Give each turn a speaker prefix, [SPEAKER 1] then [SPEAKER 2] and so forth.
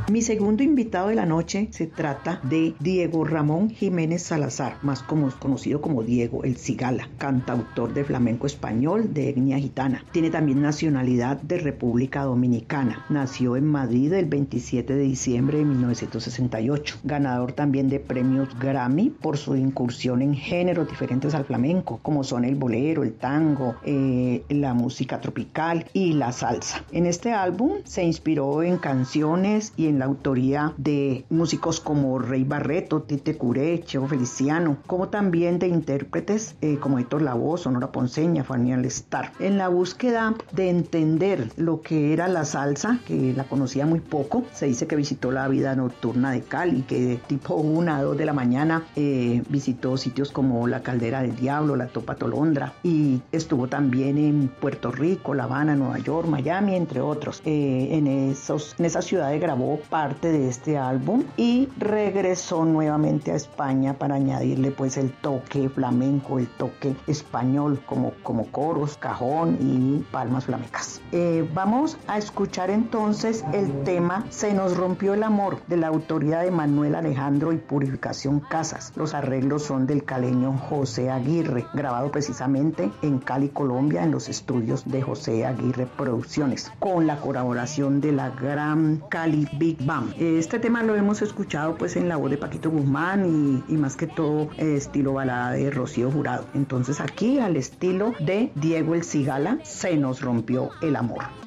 [SPEAKER 1] Mi segundo invitado de la noche se trata de Diego Ramón Jiménez Salazar, más conocido como Diego el Cigala, cantautor de flamenco español de etnia gitana. Tiene también nacionalidad de República Dominicana. Nació en Madrid el 27 de diciembre de 1968. Ganador también de premios Grammy por su incursión en géneros diferentes al flamenco, como son el bolero, el tango, la música tropical y la salsa. En este álbum se inspiró en canciones y en la autoría de músicos como Rey Barreto, Tite Curé, Cheo Feliciano, como también de intérpretes como Héctor Lavoe, Sonora Ponceña, Fanny Alstar. En la búsqueda de entender lo que era la salsa, que la conocía muy poco, se dice que visitó la vida nocturna de Cali, que tipo 1 a 2 de la mañana visitó sitios como la Caldera del Diablo, la Topa Tolondra, y estuvo también en Puerto Rico, La Habana, Nueva York, Miami, entre otros. En esa ciudad grabó parte de este álbum y regresó nuevamente a España para añadirle pues el toque flamenco, el toque español como coros, cajón y palmas flamencas. Vamos a escuchar entonces el tema Se nos rompió el amor, de la autoría de Manuel Alejandro y Purificación Casas. Los arreglos son del caleño José Aguirre, grabado precisamente en Cali, Colombia, en los estudios de José Aguirre Producciones, con la colaboración de la gran Cali Big Bang. Este tema lo hemos escuchado pues en la voz de Paquito Guzmán y más que todo estilo balada de Rocío Jurado. Entonces aquí al estilo de Diego el Cigala, Se nos rompió el amor.